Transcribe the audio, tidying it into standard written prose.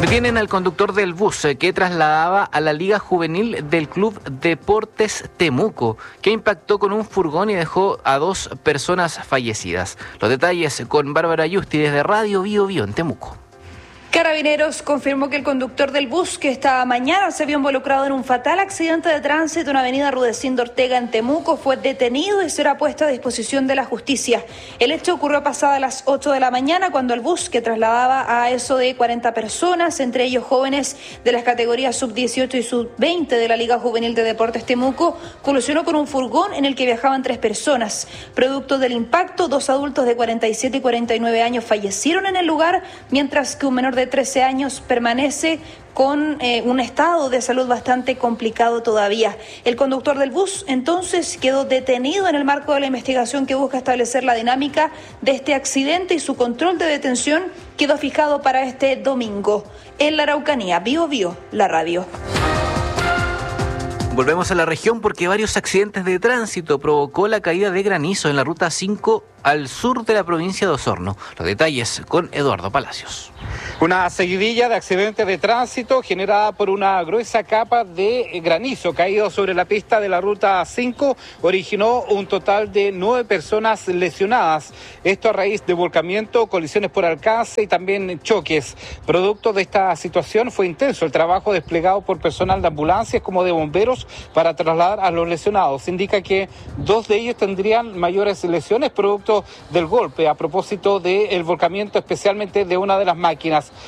Detienen al conductor del bus que trasladaba a la Liga Juvenil del Club Deportes Temuco, que impactó con un furgón y dejó a 2 personas fallecidas. Los detalles con Bárbara Yusti desde Radio Bio Bio en Temuco. Carabineros confirmó que el conductor del bus que esta mañana se vio involucrado en un fatal accidente de tránsito en avenida Rudecindo Ortega en Temuco fue detenido y será puesto a disposición de la justicia. El hecho ocurrió pasada las 8 de la mañana cuando el bus que trasladaba a eso de 40 personas, entre ellos jóvenes de las categorías sub-18 y sub-20 de la Liga Juvenil de Deportes Temuco, colisionó con un furgón en el que viajaban 3 personas. Producto del impacto, 2 adultos de 47 y 49 años fallecieron en el lugar, mientras que un menor de 13 años permanece con un estado de salud bastante complicado todavía. El conductor del bus entonces quedó detenido en el marco de la investigación que busca establecer la dinámica de este accidente y su control de detención quedó fijado para este domingo. En la Araucanía, Bio Bio, la radio. Volvemos a la región porque varios accidentes de tránsito provocó la caída de granizo en la ruta 5 al sur de la provincia de Osorno. Los detalles con Eduardo Palacios. Una seguidilla de accidentes de tránsito generada por una gruesa capa de granizo caído sobre la pista de la ruta 5 originó un total de 9 personas lesionadas. Esto a raíz de volcamiento, colisiones por alcance y también choques. Producto de esta situación fue intenso el trabajo desplegado por personal de ambulancias como de bomberos para trasladar a los lesionados. Se indica que 2 de ellos tendrían mayores lesiones producto del golpe a propósito del volcamiento, especialmente de una de las máquinas.